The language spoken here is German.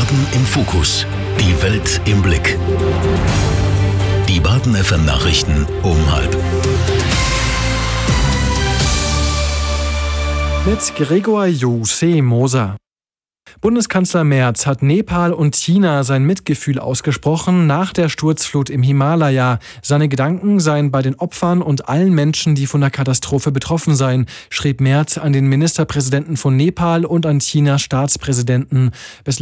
Baden im Fokus. Die Welt im Blick. Die Baden FM Nachrichten um 12:30. Mit Gregor Jose Moser. Bundeskanzler Merz hat Nepal und China sein Mitgefühl ausgesprochen nach der Sturzflut im Himalaya. Seine Gedanken seien bei den Opfern und allen Menschen, die von der Katastrophe betroffen seien, schrieb Merz an den Ministerpräsidenten von Nepal und an Chinas Staatspräsidenten.